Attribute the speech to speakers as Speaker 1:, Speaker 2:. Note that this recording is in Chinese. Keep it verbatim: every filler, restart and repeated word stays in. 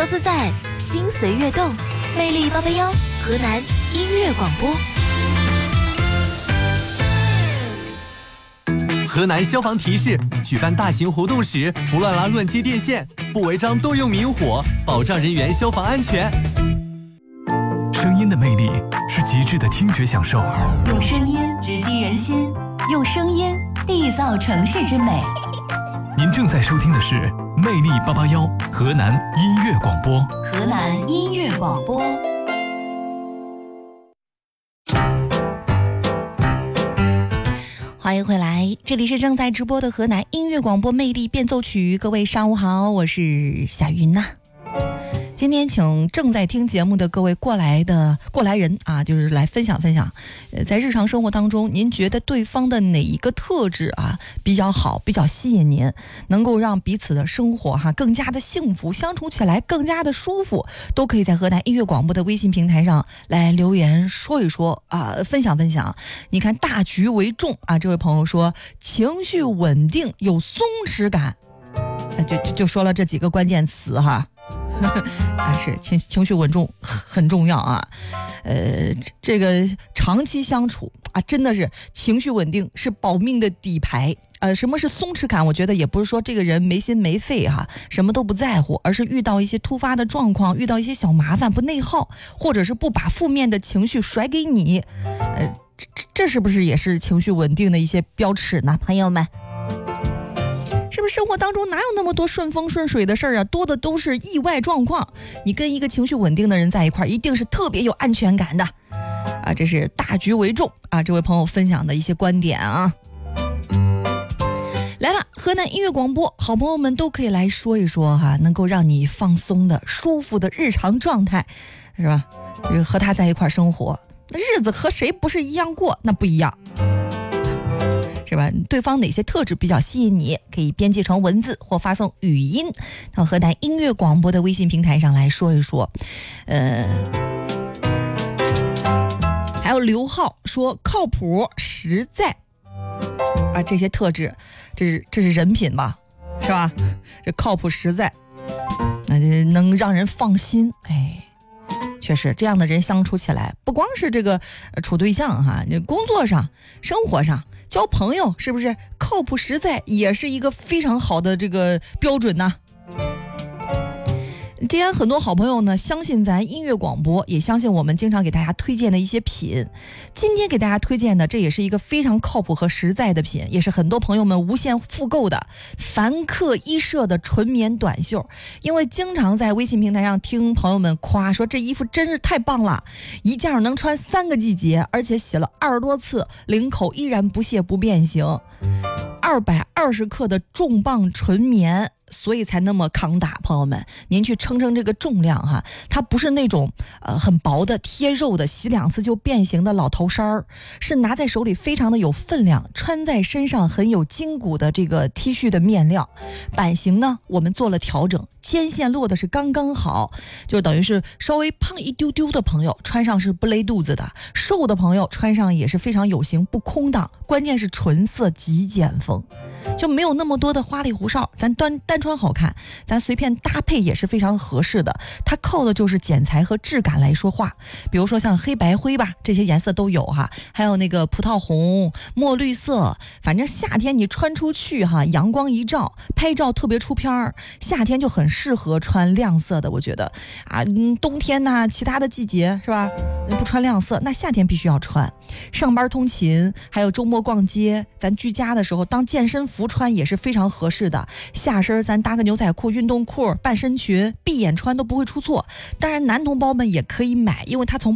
Speaker 1: 游自在，心随悦动，魅力八八幺，河南音乐广播。
Speaker 2: 河南消防提示：举办大型活动时，不乱拉乱接电线，不违章多用明火，保障人员消防安全。
Speaker 3: 声音的魅力是极致的听觉享受，
Speaker 4: 用声音直击人心，用声音缔造城市之美。
Speaker 3: 您正在收听的是魅力八八幺河南音乐广播。
Speaker 4: 河南音乐广播。
Speaker 5: 欢迎回来，这里是正在直播的河南音乐广播魅力变奏曲。各位上午好，我是夏云呐。今天请正在听节目的各位过来的过来人啊，就是来分享分享，呃，在日常生活当中，您觉得对方的哪一个特质啊比较好，比较吸引您，能够让彼此的生活哈、啊、更加的幸福，相处起来更加的舒服，都可以在河南音乐广播的微信平台上来留言说一说啊，分享分享。你看大局为重啊，这位朋友说情绪稳定有松弛感，就就就说了这几个关键词哈。啊，是情情绪稳重很重要啊，呃，这个长期相处啊，真的是情绪稳定是保命的底牌。呃，什么是松弛感？我觉得也不是说这个人没心没肺哈、啊，什么都不在乎，而是遇到一些突发的状况，遇到一些小麻烦不内耗，或者是不把负面的情绪甩给你，呃，这这是不是也是情绪稳定的一些标尺呢？朋友们。是不是生活当中哪有那么多顺风顺水的事儿啊？多的都是意外状况。你跟一个情绪稳定的人在一块儿，一定是特别有安全感的啊！这是大局为重啊！这位朋友分享的一些观点啊。来吧，河南音乐广播，好朋友们都可以来说一说哈、啊，能够让你放松的、舒服的日常状态，是吧？和他在一块儿生活，那日子和谁不是一样过？那不一样。是吧？对方哪些特质比较吸引你，可以编辑成文字或发送语音到河南音乐广播的微信平台上来说一说。呃，还有刘浩说靠谱实在啊，这些特质，这是这是人品吧，是吧？这靠谱实在，那、呃、能让人放心。哎，确实这样的人相处起来，不光是这个、呃、处对象哈，你工作上、生活上。交朋友是不是靠谱实在也是一个非常好的这个标准呢？既然很多好朋友呢相信咱音乐广播，也相信我们经常给大家推荐的一些品，今天给大家推荐的这也是一个非常靠谱和实在的品，也是很多朋友们无限复购的凡客衣舍的纯棉短袖。因为经常在微信平台上听朋友们夸说这衣服真是太棒了，一件能穿三个季节，而且洗了二十多次，领口依然不卸不变形，二百二十克的重磅纯棉，所以才那么抗打。朋友们，您去称称这个重量哈，它不是那种呃很薄的贴肉的洗两次就变形的老头衫儿，是拿在手里非常的有分量，穿在身上很有筋骨的这个 T 恤的面料。版型呢我们做了调整，肩线落的是刚刚好，就等于是稍微胖一丢丢的朋友穿上是不勒肚子的，瘦的朋友穿上也是非常有型不空荡，关键是纯色极简风，就没有那么多的花里胡哨，咱单单穿好看，咱随便搭配也是非常合适的。它靠的就是剪裁和质感来说话，比如说像黑白灰吧，这些颜色都有哈，还有那个葡萄红、墨绿色，反正夏天你穿出去哈，阳光一照，拍照特别出片儿。夏天就很适合穿亮色的，我觉得啊，嗯，冬天呐、啊，其他的季节是吧，不穿亮色，那夏天必须要穿。上班通勤，还有周末逛街，咱居家的时候当健身服穿也是非常合适的。下身咱搭个牛仔裤、运动裤、半身裙，闭眼穿都不会出错。当然男同胞们也可以买，因为它从